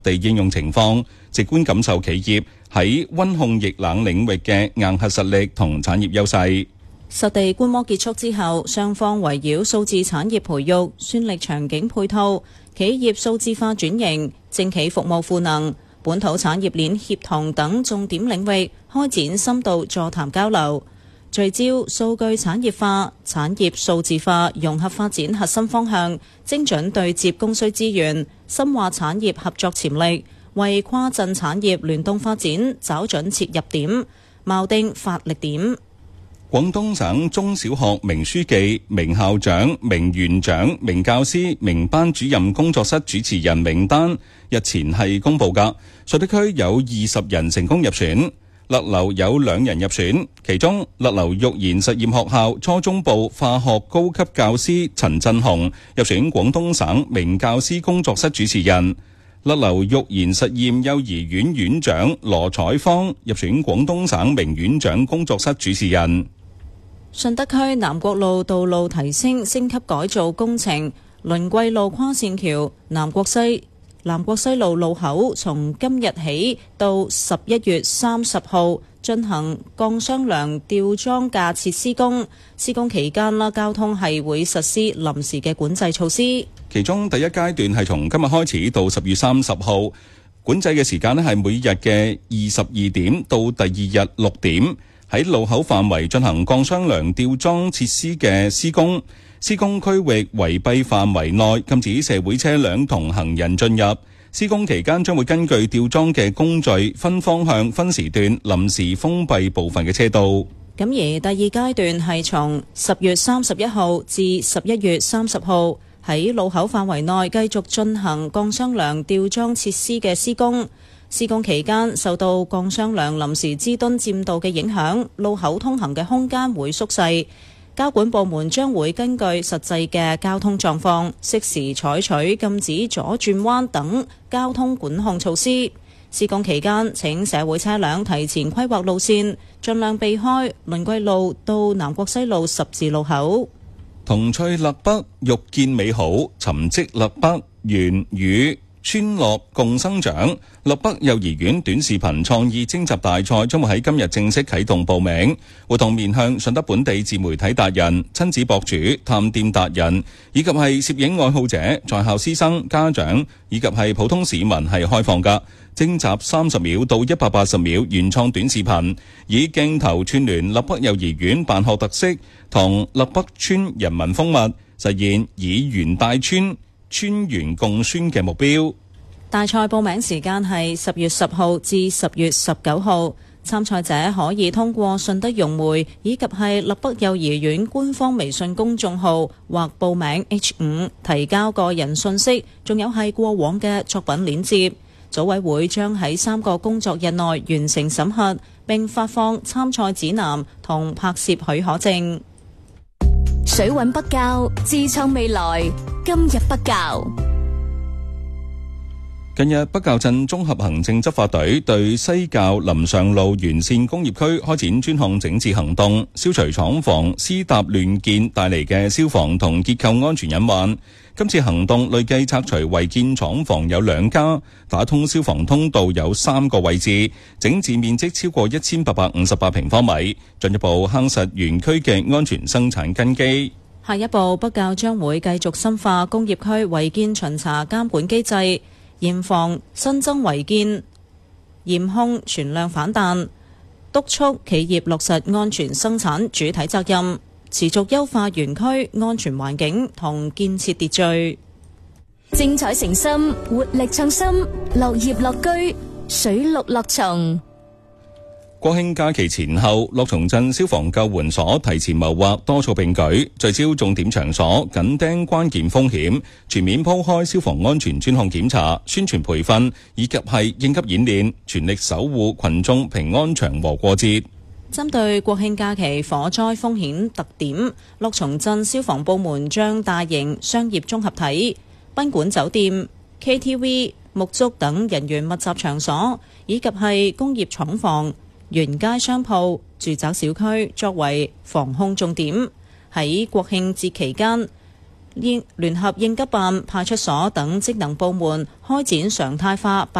地應用情況，直觀感受企業喺溫控液冷領域嘅硬核實力同產業優勢。 實地觀摩結束之後，雙方圍繞數字產業培育、算力場景配套、企業數字化轉型、政企服務賦能、本土產業鏈協同等重點領域開展深度座談交流，聚焦數據產業化、產業數字化融合發展核心方向，精準對接供需資源，深化產業合作潛力，為跨鎮產業聯動發展找準切入點，錨定發力點。 廣東省中小學名書記、名校長、名園長、名教師、名班主任工作室主持人名單日前係公布㗎，順德區有20人成功入選，勒流有2人入選，其中勒流育賢實驗學校初中部化學高級教師陳振雄入選廣東省名教師工作室主持人，勒流育賢實驗幼兒園院長羅彩芳入選廣東省名院長工作室主持人。 順德區南國路道路提升升級改造工程輪桂路跨線橋南國西路路口從今日起到11月30號進行鋼雙梁吊裝架設施工，施工期間交通係會實施臨時嘅管制措施。 其中第一階段係從今日開始到10月30號，管制嘅時間係每日嘅22點到第二日6點。喺路口範圍進行鋼雙梁吊裝設施嘅施工，施工區域圍蔽範圍內禁止社會車輛同行人進入。施工期間將會根據吊裝嘅工序分方向、分時段臨時封閉部分嘅車道。 咁而第二階段係從10月31號至11月30號喺路口範圍內繼續進行鋼雙梁吊裝設施嘅施工。施工期間受到鋼雙梁臨時支墩佔道嘅影響，路口通行嘅空間會縮細。交管部門將會根據實際嘅交通狀況，適時採取禁止左轉彎等交通管控措施。施工期間，請社會車輛提前規劃路線，盡量避開輪桂路到南國西路十字路口。 同趣勒北，育見美好，沉積勒北，園與村落共生長。勒北幼兒園短視頻創意徵集大賽將會喺今日正式啟動報名，活動面向順德本地自媒體達人、親子博主、探店達人，以及係攝影愛好者、在校師生、家長以及係普通市民係開放㗎。徵集30秒到180秒原創短視頻，以鏡頭串聯勒北幼兒園辦學特色同勒北村人民風物，實現以園帶村、村園共宣嘅目標。 大賽報名時間係10月10號至10月19號，參賽者可以通過順德融媒以及係勒北幼兒園官方微信公眾號或報名 H5 提交個人信息，仲有係過往嘅作品鏈接。組委會將喺3個工作日內完成審核，並發放參賽指南同拍攝許可證。 水穩北滘，自創未來，今日北滘。 近日，北滘鎮綜合行政執法隊對西滘林上路沿線工業區開展專項整治行動，消除廠房私搭亂建帶嚟嘅消防同結構安全隱患。今次行動累計拆除違建廠房有2家，打通消防通道有3個位置，整治面積超過1858平方米，進一步夯實園區嘅安全生產根基。 下一步，北滘將會繼續深化工業區違建巡查監管機制，嚴防新增違建，嚴控存量反彈，督促企業落實安全生產主體責任，持續優化園區安全環境同建設秩序。 精彩誠心，活力創新，樂業樂居，水陸樂從。 國慶假期前後，樂從鎮消防救援所提前謀劃，多措並舉，聚焦重點場所，緊盯關鍵風險，全面鋪開消防安全專項檢查、宣傳培訓以及係應急演練，全力守護群眾平安祥和過節。 針對國慶假期火災風險特點，樂從鎮消防部門將大型商業綜合體、賓館酒店、KTV、沐足等人員密集場所，以及係工業廠房、沿街商鋪、住宅小區作為防控重點。喺國慶節期間， 聯合應急辦、派出所等職能部門開展常態化